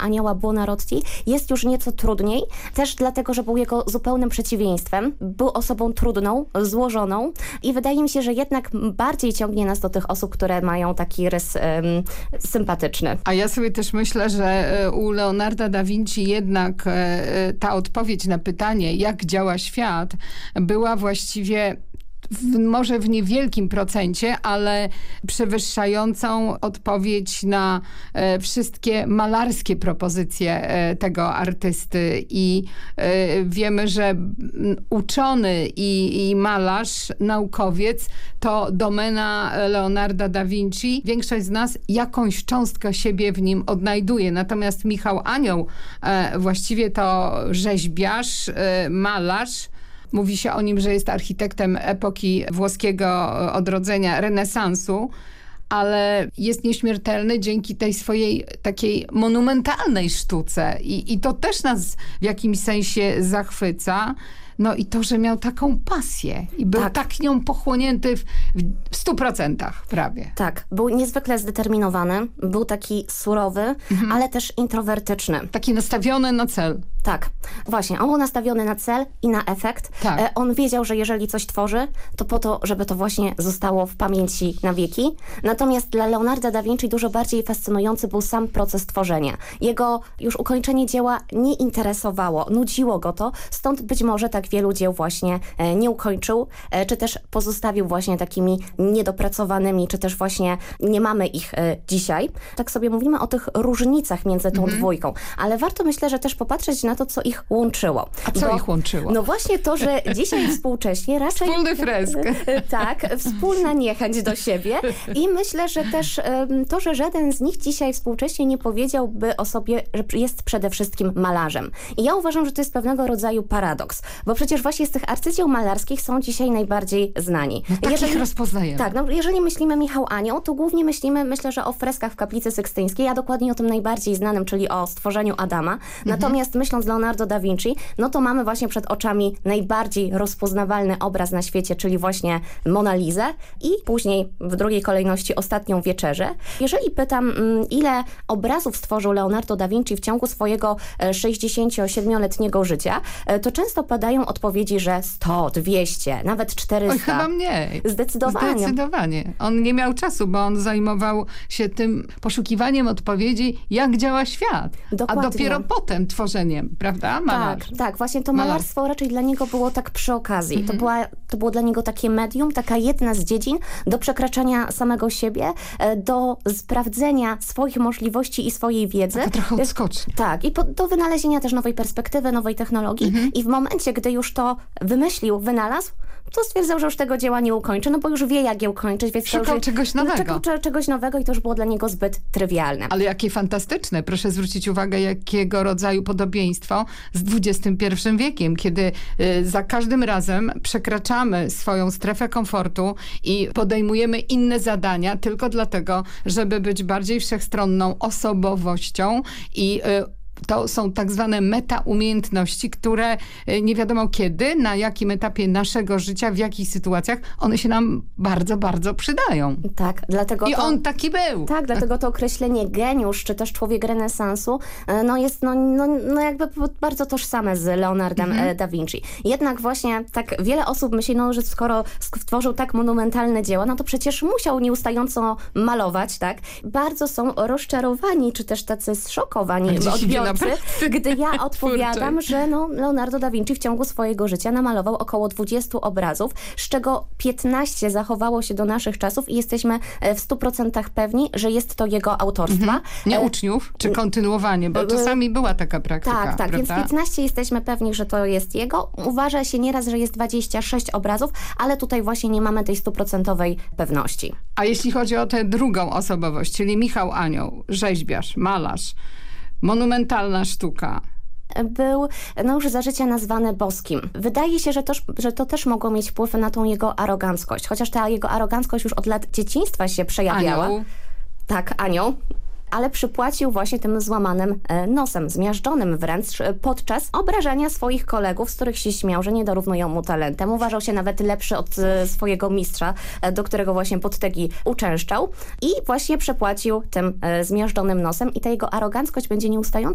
Anioła Buonarroti jest już nieco trudniej, też dlatego, że był jego zupełnym przeciwieństwem. Był osobą trudną, złożoną i wydaje mi się, że jednak bardziej ciągnie nas do tych osób, które mają taki rys sympatyczny. A ja sobie też myślę, że u Leonarda da Vinci jednak ta odpowiedź na pytanie, jak działa świat, była właściwie może w niewielkim procencie, ale przewyższającą odpowiedź na wszystkie malarskie propozycje tego artysty. I wiemy, że uczony i malarz, naukowiec to domena Leonarda da Vinci. Większość z nas jakąś cząstkę siebie w nim odnajduje. Natomiast Michał Anioł właściwie to rzeźbiarz, malarz. Mówi się o nim, że jest architektem epoki włoskiego odrodzenia, renesansu, ale jest nieśmiertelny dzięki tej swojej takiej monumentalnej sztuce. I to też nas w jakimś sensie zachwyca. No i to, że miał taką pasję i był tak nią pochłonięty w 100% prawie. Tak, był niezwykle zdeterminowany, był taki surowy, ale też introwertyczny. Taki nastawiony na cel. Tak, właśnie. On był nastawiony na cel i na efekt. Tak. On wiedział, że jeżeli coś tworzy, to po to, żeby to właśnie zostało w pamięci na wieki. Natomiast dla Leonarda da Vinci dużo bardziej fascynujący był sam proces tworzenia. Jego już ukończenie dzieła nie interesowało, nudziło go to, stąd być może tak wielu dzieł właśnie nie ukończył, czy też pozostawił właśnie takimi niedopracowanymi, czy też właśnie nie mamy ich dzisiaj. Tak sobie mówimy o tych różnicach między tą dwójką, ale warto, myślę, że też popatrzeć na to, co ich łączyło. A co ich łączyło? No właśnie to, że dzisiaj współcześnie raczej... Wspólny fresk. Tak, wspólna niechęć do siebie i myślę, że też to, że żaden z nich dzisiaj współcześnie nie powiedziałby o sobie, że jest przede wszystkim malarzem. I ja uważam, że to jest pewnego rodzaju paradoks, bo przecież właśnie z tych arcydzieł malarskich są dzisiaj najbardziej znani. No takich rozpoznajemy. Tak, no jeżeli myślimy Michał Anioł, to głównie myślimy, myślę, że o freskach w Kaplicy Sykstyńskiej, a dokładnie o tym najbardziej znanym, czyli o stworzeniu Adama. Natomiast myśląc Leonardo da Vinci, no to mamy właśnie przed oczami najbardziej rozpoznawalny obraz na świecie, czyli właśnie Mona Lizę i później w drugiej kolejności Ostatnią Wieczerzę. Jeżeli pytam, ile obrazów stworzył Leonardo da Vinci w ciągu swojego 67-letniego życia, to często padają odpowiedzi, że 100, 200, nawet 400. Oj, chyba mniej. Zdecydowanie. On nie miał czasu, bo on zajmował się tym poszukiwaniem odpowiedzi, jak działa świat. Dokładnie. A dopiero potem tworzeniem, prawda? Malarz. Tak, właśnie to malarstwo raczej dla niego było tak przy okazji. To było dla niego takie medium, taka jedna z dziedzin do przekraczania samego siebie, do sprawdzenia swoich możliwości i swojej wiedzy. To trochę odskocznie. Tak, i do wynalezienia też nowej perspektywy, nowej technologii. I w momencie, gdy już to wymyślił, wynalazł, to stwierdzał, że już tego dzieła nie ukończy, no bo już wie, jak je ukończyć. Więc szukał czegoś nowego. Czegoś nowego i to już było dla niego zbyt trywialne. Ale jakie fantastyczne. Proszę zwrócić uwagę, jakiego rodzaju podobieństwo z XXI wiekiem, kiedy za każdym razem przekraczamy swoją strefę komfortu i podejmujemy inne zadania tylko dlatego, żeby być bardziej wszechstronną osobowością i to są tak zwane meta-umiejętności, które nie wiadomo kiedy, na jakim etapie naszego życia, w jakich sytuacjach, one się nam bardzo, bardzo przydają. Tak, dlatego on taki był. Tak, dlatego to określenie geniusz, czy też człowiek renesansu, jest jakby bardzo tożsame z Leonardem da Vinci. Jednak właśnie tak wiele osób myśli, że skoro stworzył tak monumentalne dzieła, no to przecież musiał nieustająco malować, tak? Bardzo są rozczarowani, czy też tacy zszokowani odbiorcy, gdy ja odpowiadam, że Leonardo da Vinci w ciągu swojego życia namalował około 20 obrazów, z czego 15 zachowało się do naszych czasów i jesteśmy w 100% pewni, że jest to jego autorstwa. Nie uczniów, czy kontynuowanie, bo czasami była taka praktyka. Tak, więc 15 jesteśmy pewni, że to jest jego. Uważa się nieraz, że jest 26 obrazów, ale tutaj właśnie nie mamy tej 100% pewności. A jeśli chodzi o tę drugą osobowość, czyli Michał Anioł, rzeźbiarz, malarz, monumentalna sztuka. Był już za życia nazwany boskim. Wydaje się, że to też mogło mieć wpływ na tą jego aroganckość. Chociaż ta jego aroganckość już od lat dzieciństwa się przejawiała. Anioł. Tak, anioł. Ale przypłacił właśnie tym złamanym nosem, zmiażdżonym wręcz podczas obrażania swoich kolegów, z których się śmiał, że nie dorównują mu talentem. Uważał się nawet lepszy od swojego mistrza, do którego właśnie podtegi uczęszczał i właśnie przepłacił tym zmiażdżonym nosem i ta jego aroganckość będzie nieustająco